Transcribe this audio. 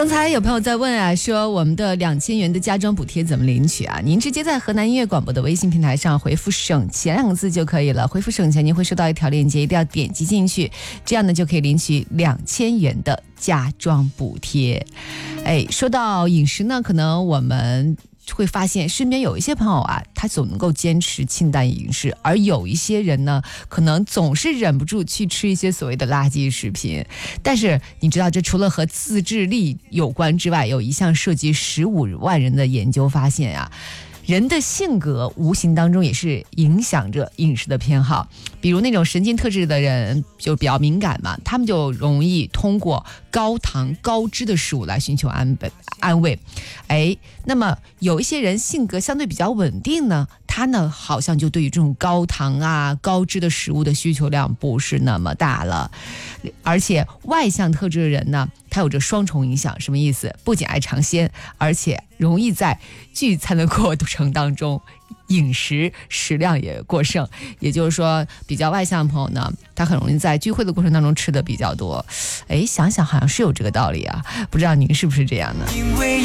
刚才有朋友在问啊，说我们的2000元的家装补贴怎么领取啊？您直接在河南音乐广播的微信平台上回复省钱2个字就可以了。回复省钱，您会收到一条链接，一定要点击进去，这样呢就可以领取2000元的家装补贴。说到饮食呢，可能我们会发现身边有一些朋友啊，他总能够坚持清淡饮食，而有一些人呢，可能总是忍不住去吃一些所谓的垃圾食品。但是你知道，这除了和自制力有关之外，有一项涉及15万人的研究发现啊，人的性格无形当中也是影响着饮食的偏好。比如那种神经特质的人就比较敏感嘛，他们就容易通过高糖高脂的食物来寻求安慰。那么有一些人性格相对比较稳定呢，他呢好像就对于这种高糖啊高脂的食物的需求量不是那么大了。而且外向特质的人呢，他有着双重影响。什么意思？不仅爱尝鲜，而且容易在聚餐的过程当中饮食食量也过剩。也就是说，比较外向的朋友呢，他很容易在聚会的过程当中吃的比较多。想想好像是有这个道理啊，不知道您是不是这样呢？